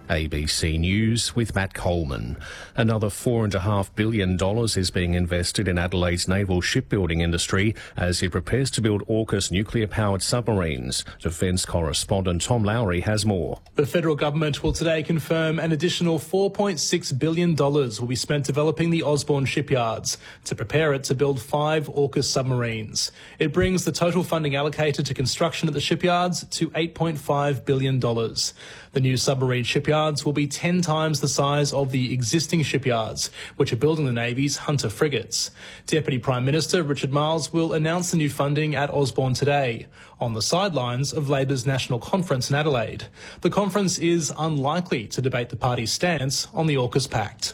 ABC News with Matt Coleman. Another $4.5 billion is being invested in Adelaide's naval shipbuilding industry as it prepares to build AUKUS nuclear-powered submarines. Defence correspondent Tom Lowry has more. The federal government will today confirm an additional $4.6 billion will be spent developing the Osborne shipyards to prepare it to build 5 AUKUS submarines. It brings the total funding allocated to construction at the shipyards to $8.5 billion. The new submarine shipyards will be 10 times the size of the existing shipyards, which are building the Navy's Hunter frigates. Deputy Prime Minister Richard Marles will announce the new funding at Osborne today, on the sidelines of Labor's National Conference in Adelaide. The conference is unlikely to debate the party's stance on the AUKUS Pact.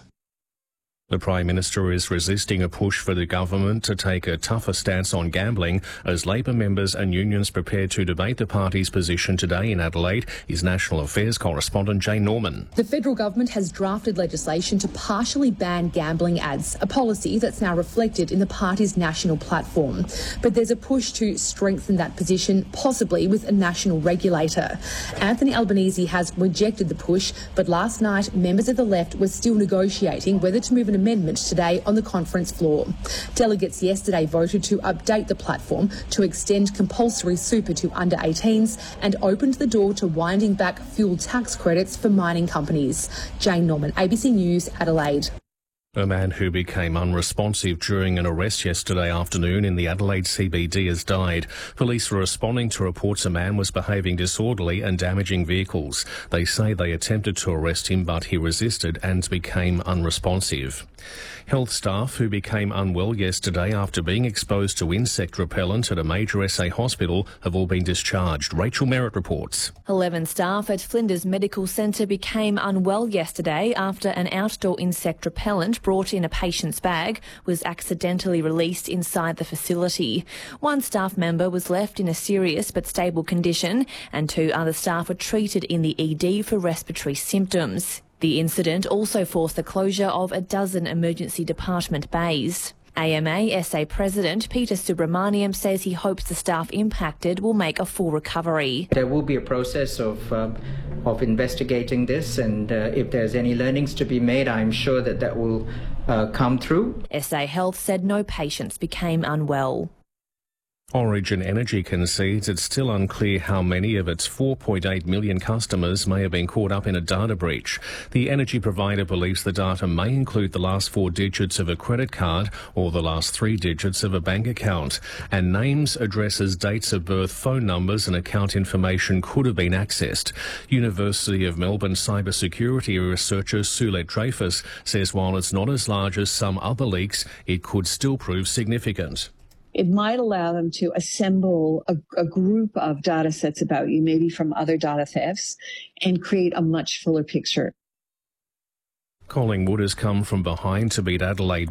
The Prime Minister is resisting a push for the government to take a tougher stance on gambling as Labor members and unions prepare to debate the party's position today in Adelaide. Is National Affairs correspondent Jane Norman. The federal government has drafted legislation to partially ban gambling ads, a policy that's now reflected in the party's national platform. But there's a push to strengthen that position, possibly with a national regulator. Anthony Albanese has rejected the push, but last night members of the left were still negotiating whether to move an amendment today on the conference floor. Delegates yesterday voted to update the platform to extend compulsory super to under 18s and opened the door to winding back fuel tax credits for mining companies. Jane Norman, ABC News, Adelaide. A man who became unresponsive during an arrest yesterday afternoon in the Adelaide CBD has died. Police were responding to reports a man was behaving disorderly and damaging vehicles. They say they attempted to arrest him, but he resisted and became unresponsive. Health staff who became unwell yesterday after being exposed to insect repellent at a major SA hospital have all been discharged. Rachel Merritt reports. 11 staff at Flinders Medical Centre became unwell yesterday after an outdoor insect repellent brought in a patient's bag was accidentally released inside the facility. One staff member was left in a serious but stable condition and 2 other staff were treated in the ED for respiratory symptoms. The incident also forced the closure of a dozen emergency department bays. AMA SA President Peter Subramaniam says he hopes the staff impacted will make a full recovery. There will be a process of investigating this, and if there's any learnings to be made, I'm sure that will come through. SA Health said no patients became unwell. Origin Energy concedes it's still unclear how many of its 4.8 million customers may have been caught up in a data breach. The energy provider believes the data may include the last 4 digits of a credit card or the last 3 digits of a bank account. And names, addresses, dates of birth, phone numbers and account information could have been accessed. University of Melbourne cybersecurity researcher Sulet Dreyfus says while it's not as large as some other leaks, it could still prove significant. It might allow them to assemble a group of data sets about you, maybe from other data thefts, and create a much fuller picture. Collingwood has come from behind to beat Adelaide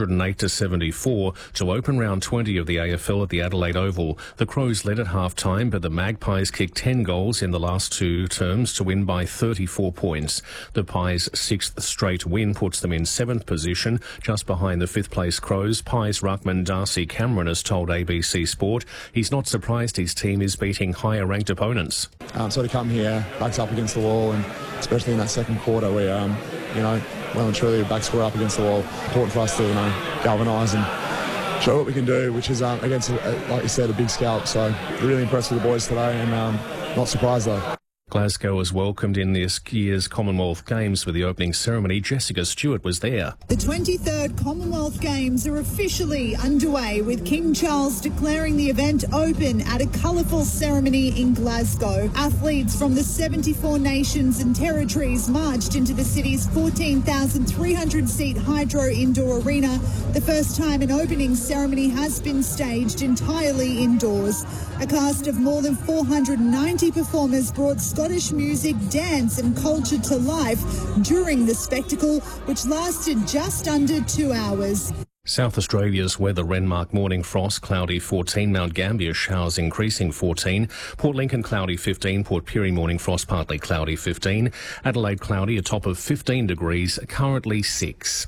108-74 to open round 20 of the AFL at the Adelaide Oval. The Crows led at half-time, but the Magpies kicked 10 goals in the last 2 terms to win by 34 points. The Pies' 6th straight win puts them in 7th position, just behind the 5th-place Crows. Pies ruckman Darcy Cameron has told ABC Sport he's not surprised his team is beating higher-ranked opponents. So to come here, backs up against the wall, and especially in that second quarter where, well and truly, backs were up against the wall. Important for us to, galvanise and show what we can do, which is against, like you said, a big scalp. So really impressed with the boys today, and not surprised though. Glasgow was welcomed in this year's Commonwealth Games for the opening ceremony. Jessica Stewart was there. The 23rd Commonwealth Games are officially underway, with King Charles declaring the event open at a colourful ceremony in Glasgow. Athletes from the 74 nations and territories marched into the city's 14,300-seat Hydro Indoor Arena. The first time an opening ceremony has been staged entirely indoors. A cast of more than 490 performers brought Scottish music, dance and culture to life during the spectacle, which lasted just under 2 hours. South Australia's weather: Renmark morning frost, cloudy 14, Mount Gambier showers increasing 14, Port Lincoln cloudy 15, Port Pirie morning frost partly cloudy 15, Adelaide cloudy a top of 15 degrees, currently 6.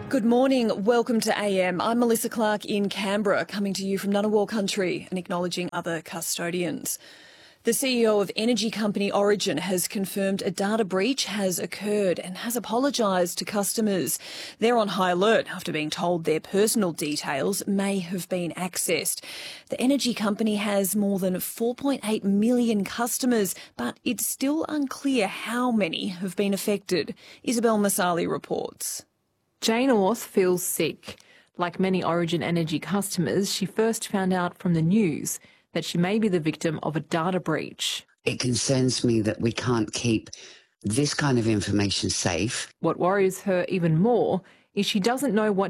Good morning. Welcome to AM. I'm Melissa Clark in Canberra, coming to you from Ngunnawal country and acknowledging other custodians. The CEO of energy company Origin has confirmed a data breach has occurred and has apologised to customers. They're on high alert after being told their personal details may have been accessed. The energy company has more than 4.8 million customers, but it's still unclear how many have been affected. Isabel Masali reports. Jane Orth feels sick. Like many Origin Energy customers, she first found out from the news that she may be the victim of a data breach. It concerns me that we can't keep this kind of information safe. What worries her even more is she doesn't know what